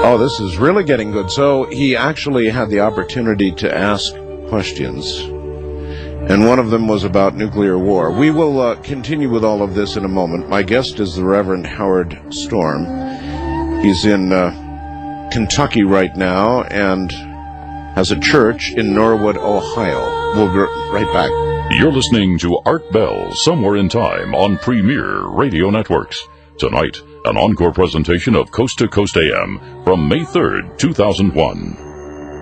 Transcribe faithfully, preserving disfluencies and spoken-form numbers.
Oh, this is really getting good. So he actually had the opportunity to ask questions, and one of them was about nuclear war. We will uh, continue with all of this in a moment. My guest is the Reverend Howard Storm. He's in uh, Kentucky right now and has a church in Norwood, Ohio. We'll be right back. You're listening to Art Bell, Somewhere in Time, on Premier Radio Networks. Tonight, an encore presentation of Coast to Coast A M from May third, two thousand one.